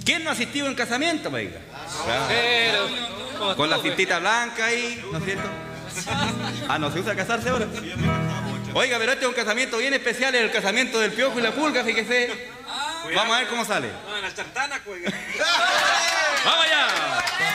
¿Quién no ha asistido a un casamiento, oiga? Claro. Pero, Con la cintita blanca ahí, ¿no es cierto? Ah, ¿no se usa casarse ahora? Oiga, pero este es un casamiento bien especial, es el casamiento del Piojo y la Pulga, fíjese. Vamos a ver cómo sale. No, en la chartana, pues. ¡Vamos allá!